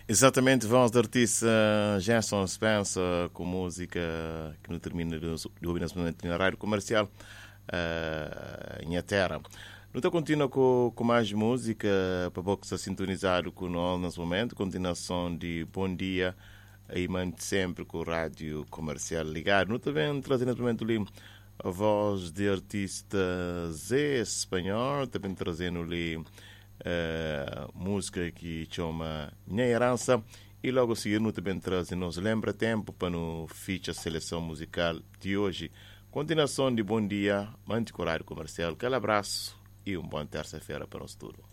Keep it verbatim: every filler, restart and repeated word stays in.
Exatamente, vamos de artista Gerson Spencer com música que não termina de ouvir nesse momento na rádio comercial uh, em Terra. Então continua com, com mais música para pouco se sintonizar com nós nesse momento. Continuação de Bom Dia e mante sempre com o rádio comercial ligado. Não também trazendo nesse momento ali a voz de artista Zé espanhol, também trazendo ali Uh, música que chama Minha Herança e logo a seguir no também traz nos lembra tempo para no feature seleção musical de hoje. Continuação de Bom Dia, Manticorário Comercial. Aquele abraço e um bom terça-feira para nós tudo.